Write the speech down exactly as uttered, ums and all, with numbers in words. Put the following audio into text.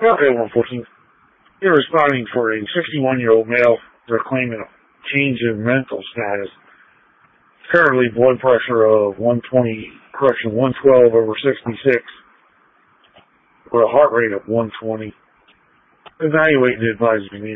Okay, one fourteen. You're responding for a sixty-one-year-old male. They're claiming a change in mental status. Currently, blood pressure of one twenty, correction, one twelve over sixty-six, with a heart rate of one twenty. Evaluate and advise me.